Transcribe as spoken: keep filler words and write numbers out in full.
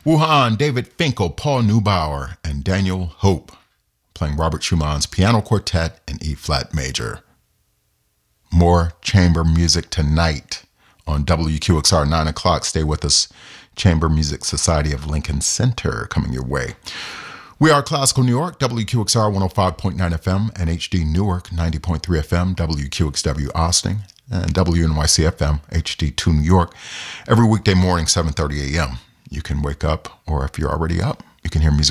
Wuhan, David Finkel, Paul Neubauer, and Daniel Hope, playing Robert Schumann's Piano Quartet in E-flat major. More chamber music tonight on W Q X R, nine o'clock. Stay with us. Chamber Music Society of Lincoln Center coming your way. We are Classical New York, W Q X R one oh five point nine F M, and H D Newark ninety point three F M, W Q X W Austin, and W N Y C F M, H D two New York, every weekday morning, seven thirty a.m. You can wake up, or if you're already up, you can hear music